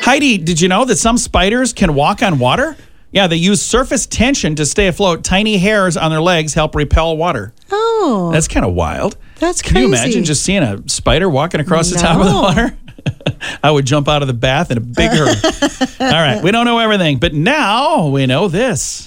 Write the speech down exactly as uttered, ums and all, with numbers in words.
Heidi, did you know that some spiders can walk on water? Yeah, they use surface tension to stay afloat. Tiny hairs on their legs help repel water. Oh. That's kind of wild. That's Can crazy. you imagine just seeing a spider walking across no. the top of the water? I would jump out of the bath in a big hurry. All right, we don't know everything, but now we know this.